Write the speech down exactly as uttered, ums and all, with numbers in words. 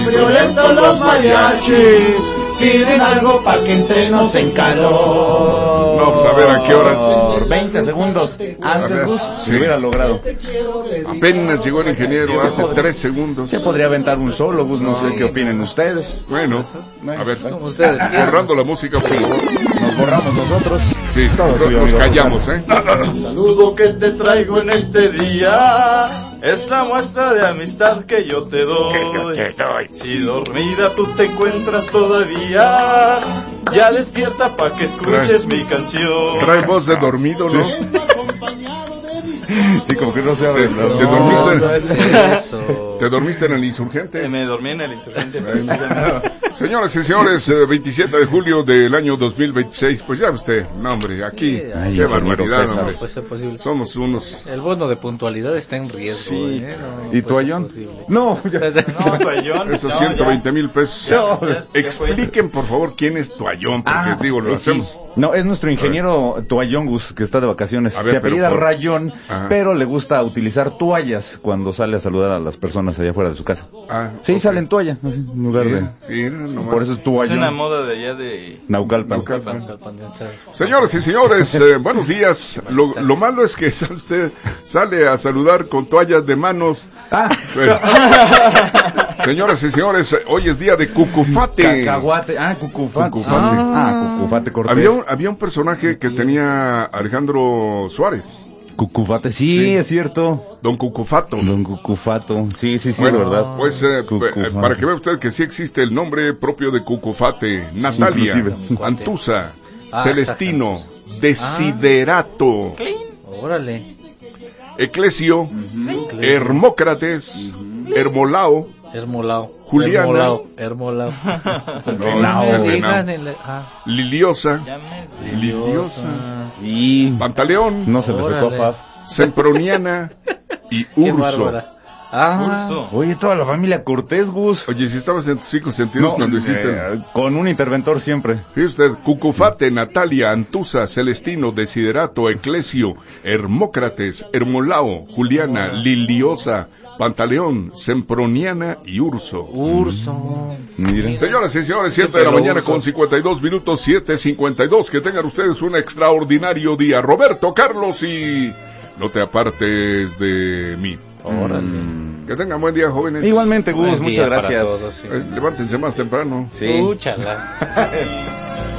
Violentos los mariachis, piden algo para que entremos en calor. Vamos a ver a qué horas. Por veinte segundos antes, Gus, sí. se hubiera logrado. Apenas llegó el ingeniero Sí, hace podría, tres segundos. Se podría aventar un solo, Gus, no, no sé qué opinen ustedes. Bueno, a ver, como ustedes borrando la música, por favor. Nos borramos nosotros. Sí, Todo nos, tuyo, nos amigo, callamos, ¿eh? El saludo que te traigo en este día es la muestra de amistad que yo te doy. Que yo te doy. Si dormida tú te encuentras todavía, ya despierta pa' que escuches Trae, mi canción. Trae voz de dormido, ¿no? Sí, como que no se abre. ¿Te, No, te dormiste? No es eso. ¿Te dormiste en el Insurgente? Me dormí en el Insurgente. Señoras y señores, eh, veintisiete de julio del año dos mil veintiséis, pues ya usted, no hombre, aquí, Ay, qué ingeniero barbaridad, César. hombre. No puede ser posible. Somos unos... El bono de puntualidad está en riesgo. Sí. ¿eh? No, no ¿Y puede tu ser ayón? posible. No, ya. No, Toallón, Esos no, ciento veinte ya. mil pesos. Ya, ya, ya Expliquen, por favor, quién es Toallón, porque Ah, digo, lo eh, sí. hacemos... No, es nuestro ingeniero Toallongus, que está de vacaciones. A ver, Se apellida pero por- Rayón, Ajá. pero le gusta utilizar toallas cuando sale a saludar a las personas allá afuera de su casa. Ah, Sí, ok. sale en toalla, así, en lugar Mira, de... mira, nomás. Por eso es Es Toallón. una moda de allá de Naucalpan. Naucalpan. Calpandense. Señoras y señores, eh, buenos días. Lo, lo malo es que sale, usted sale a saludar con toallas de manos. Ah, Bueno. Señoras y señores, hoy es día de Cucufate. cacahuate. Ah, Cucufate. Cucufate. Ah, Cucufate Cortés. Había un, había un personaje que tenía Alejandro Suárez, Cucufate, sí, Sí. es cierto. Don Cucufato. Don Cucufato. Sí, sí, sí, Bueno, es verdad. pues eh, Cucufate. eh, para que vea usted que sí existe el nombre propio de Cucufate. Natalia, Inclusive. Antusa, Ah, Celestino, Desiderato, Órale. Eclesio, Hermócrates, Hermolao, Hermolao. Juliana. Hermolao. Hermolao. No, Se no, digan no. en la- ah, Liliosa, Ya me- Liliosa, Y Pantaleón, no se le secó a Órale. Faf. Semproniana y qué Urso. bárbara. Ah, Urso. Oye, toda la familia Cortés, Gus. Oye, si estabas en tus cinco sentidos No, cuando hiciste... eh, con un interventor siempre. Fíjese usted, Cucufate, Natalia, Antusa, Celestino, Desiderato, Eclesio, Hermócrates, Hermolao, Juliana, Liliosa, Pantaleón, Semproniana y Urso. Urso. Mira. Señoras y señores, siete de la Pero mañana Urso. con cincuenta y dos minutos, siete cincuenta y dos. Que tengan ustedes un extraordinario día. Roberto, Carlos y... No te apartes de mí. Órale. Que tengan buen día, jóvenes. Igualmente, Gus, Buen muchas día para gracias. todos, sí. Eh, levántense más temprano. Sí. Úchala.